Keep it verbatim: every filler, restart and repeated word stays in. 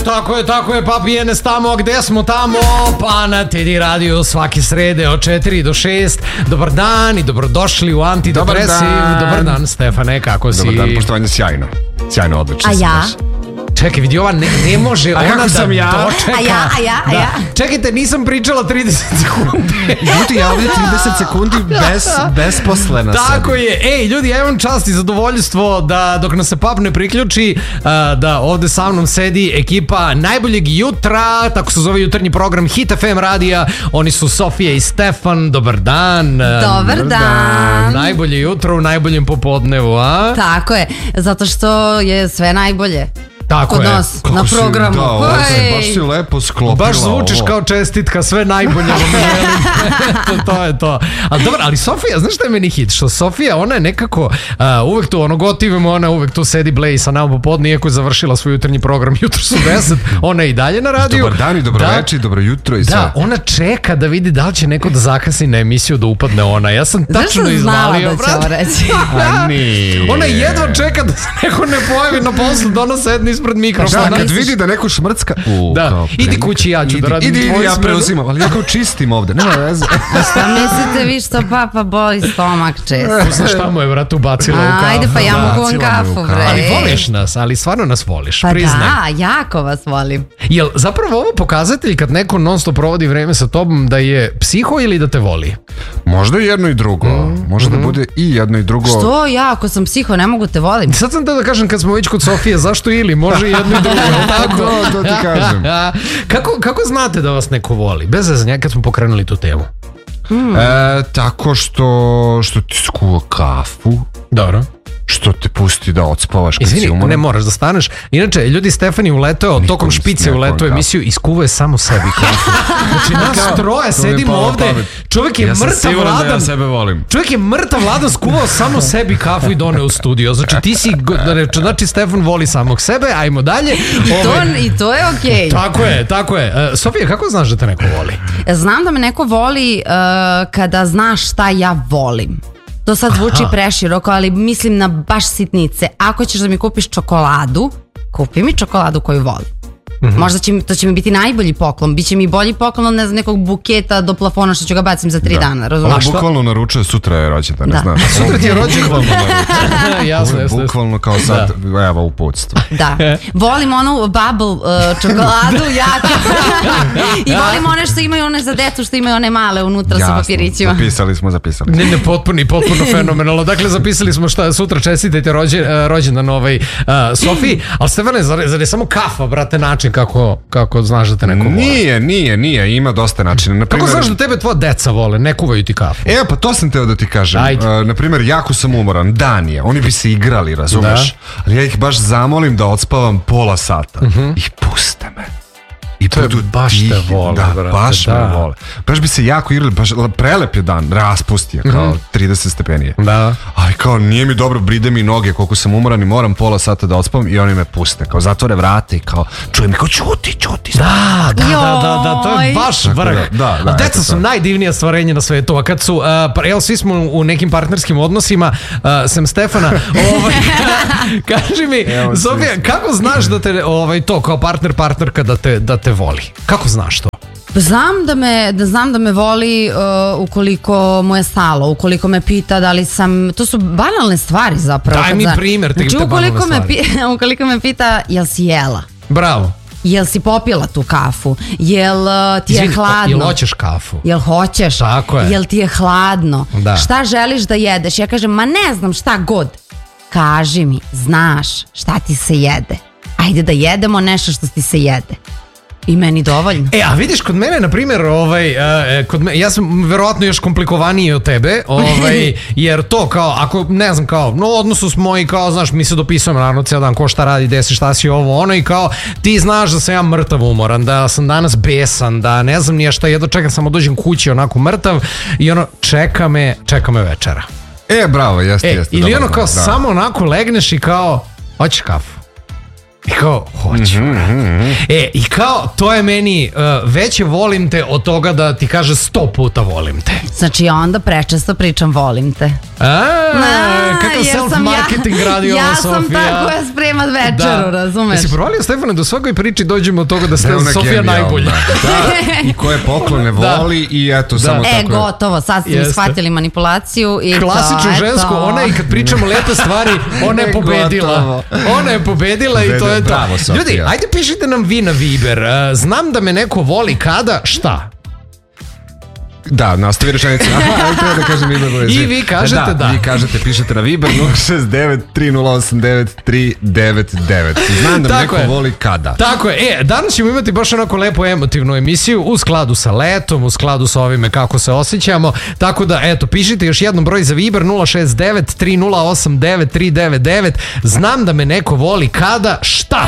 tako je, tako je, papi jenes tamo, gde smo tamo, pa na Tedi Radio svake srede od četiri do šest. Dobar dan i dobrodošli u Antidepresiv. Dobar dan, Dobar dan Stefane, kako si? Dobar dan, poštovanje, sjajno. Sjajno, odlično. A ja? Čekaj, vidi, ova ne, ne može a ona kako da sam ja? dočeka. A ja, a ja, a da. ja. Čekajte, nisam pričala trideset sekundi. Ljudi, ja ovdje trideset sekundi bez, bez posle na Tako sebi. je. Ej, ljudi, ja imam čast i zadovoljstvo da dok nas se pap ne priključi, da ovde sa mnom sedi ekipa najboljeg jutra, tako se zove jutarnji program Hit F M radija. Oni su Sofija i Stefan. Dobar dan. Dobar dan. Najbolje jutro u najboljem popodnevu, a? Tako je, zato što je sve najbolje. Tako Kod je. nas, Kako na si, programu. da, ovo se, baš si lepo sklopila. Baš zvučiš ovo. kao čestitka, sve najbolje vam želim. to, to je to. Ali dobro, ali Sofija, znaš šta je meni hit? Što Sofija, ona je nekako uh, uvek tu, ono gotivimo, ona uvek tu sedi bleji sa nama popodne, iako je završila svoj jutarnji program, jutro su deset, ona je i dalje na radiju. Dobar dan i dobro da, večer i dobro jutro i sve. Da, ona čeka da vidi da li će neko da zakasni na emisiju da upadne ona. Ja sam tačno Zašto izvalio. znala da će ovo reći? A nije. Ona jedva čeka da se neko ne pojavi na poslu, da ona sedne ispred mikrofona. Da, kad vidi da neko šmrcka, u, Da, kao, idi pre- kući, ja ću idi, da radim idi, idi, tvoju ja smenu. preuzimam, ali ja kao čistim ovde, nema veze. Šta mislite vi što papa boli stomak često? Znaš šta mu je, vrat, ubacila u kafu. Ajde, pa ja mogu vam Bacila me u kafu, kafu. bre. Ali voliš nas, ali stvarno nas voliš, Pa priznaj. da, jako vas volim. Jel zapravo ovo pokazatelj kad neko non stop provodi vreme sa tobom da je psiho ili da te voli? Možda i jedno i drugo. Može da bude i jedno i drugo. Što ja, ako sam psiho, ne mogu te volim? Sad sam te da kažem kad smo već kod Sofije, zašto ili? Može i jedno i drugo, jel tako? To, to ti kažem. kako, kako znate da vas neko voli? Bez zezanja kad smo pokrenuli tu temu. E, tako što, što ti skuva kafu, Dobro. što te pusti da odspavaš kad si Izvini, umoran. ne moraš da staneš. Inače, ljudi, Stefani uleteo, Nikom tokom nisam špice rekao uleteo kafu. emisiju i skuvao je samo sebi kafu. Znači, nas troje To mi je sedimo palo ovde, pamet. čovjek je Ja sam mrtav siguran da ja ladan. sebe volim. Čovjek je mrtav ladan, skuvao samo sebi kafu i doneo u studio. Znači, ti si, go- znači, Stefan voli samog sebe, ajmo dalje. I to, Ovaj, i to je okej. Tako je, tako je. E, Sofija, kako znaš da te neko voli? Znam da me neko voli uh, kada znaš šta ja volim. To sad zvuči Aha. preširoko, ali mislim na baš sitnice. Ako ćeš da mi kupiš čokoladu, kupi mi čokoladu koju volim. Možda će, mi- to će mi biti najbolji poklon. Biće mi bolji poklon od ne znam, nekog buketa do plafona što ću ga bacim za tri dana, Ona razumiješ? šta? bukvalno naručuje, sutra je rođendan, ne Da. znaš. Sutra ti je rođendan. Bukvalno naručuje. jasno, Ovo je jasno. bukvalno kao sad, evo uputstvo. Da. Volim onu bubble uh, čokoladu jako. I volim one što imaju one za decu, što imaju one male unutra sa papirićima. zapisali smo, zapisali. Ne, ne, potpuno, potpuno fenomenalno. Dakle, zapisali smo šta sutra čestitajte rođe, uh, rođendan ovaj uh, Sofiji, ali Stefane, zar, zar je samo kafa, brate, način kako, kako znaš da te neko voli? Nije, nije, nije, ima dosta načina. Na Kako primjer, znaš da tebe tvoja deca vole, ne kuvaju ti kafu? E, pa to sam teo da ti kažem. Ajde. Uh, na primjer, jako sam umoran, dan je, oni bi se igrali, razumeš? Ali ja ih baš zamolim da odspavam pola sata. Ih puste me. I To je budu baš te tihi. vole, Da, brate, baš da. me vole. Baš bi se jako igrali, baš prelep je dan, raspusti je kao trideset stepenije. Da. Ali kao nije mi dobro, bride mi noge koliko sam umoran i moram pola sata da odspavam i oni me puste. Kao zatvore vrate i kao čujem kao čuti, čuti. Da, da, da, da, da, to je Joj. baš Tako vrh. da, da, da, A deca eto su to. najdivnija stvarenja na svetu. A kad su, uh, pa, jel, svi smo u nekim partnerskim odnosima, uh, sem Stefana, ovaj, kaži mi, Evo, svi Sofija, smo. kako znaš da te, ovaj, to, kao partner, partnerka da te, da te voli? Kako znaš to? Znam da me, da znam da me voli uh, ukoliko mu je stalo, ukoliko me pita da li sam, to su banalne stvari zapravo. Daj kad mi zna- primjer te- znači, te banalne ukoliko me, stvari. pi- ukoliko me pita jel si jela, Bravo. jel si popila tu kafu, jel uh, ti je Izvini, hladno. jel hoćeš kafu? Jel hoćeš? Tako je. Jel ti je hladno? Da. Šta želiš da jedeš? Ja kažem, ma ne znam šta god. Kaži mi, znaš šta ti se jede. Ajde da jedemo nešto što ti se jede. I meni dovoljno. E, a vidiš, kod mene, na primjer, ovaj, uh, kod me, ja sam verovatno još komplikovaniji od tebe, ovaj, jer to kao, ako, ne znam, kao, no, u odnosu smo i kao, znaš, mi se dopisujemo, naravno, cijel dan, ko šta radi, desi, šta si, ovo, ono, i kao, ti znaš da sam ja mrtav umoran, da sam danas besan, da ne znam nije šta, jedno čekam samo dođem kući onako mrtav i ono, čeka me, čeka me večera. E, bravo, jeste, E, jeste. ili dobar ono kao, znak, da. samo onako legneš i kao, hoćeš kafu. I kao, hoću. Mm-hmm. E, i kao, to je meni uh, veće volim te od toga da ti kaže sto puta volim te. Znači ja onda prečesto pričam volim te. A, kakav self-marketing ja, radi ova Sofija. Ja sam ta koja sprema večeru, da. Razumeš? Jesi provalio, Stefane, da u svakoj priči dođemo od toga da ste Sofija najbolja. Da, i koje poklone voli da. I eto, da. Samo e, tako. E, gotovo, sad ste mi shvatili manipulaciju. I klasično to, žensko, eto. ona i kad pričamo lepe stvari, ona je pobedila. Ona je pobedila i to je to. Bravo, ljudi, ajde pišite nam vi na Viber. Znam da me neko voli kada, šta? Da, nastavi rečenicu. Aha, treba da kažem Viber. I vi kažete da, da. Vi kažete, pišete na Viber nula šest devet tri nula osam devet tri devet devet. Znam da me neko je. Voli kada. Tako je. E, danas ćemo imati baš onako lepu emotivnu emisiju u skladu sa letom, u skladu sa ovime kako se osjećamo. Tako da, eto, pišite još jednom broj za Viber nula šest devet tri nula osam devet tri devet devet. Znam da me neko voli kada, šta?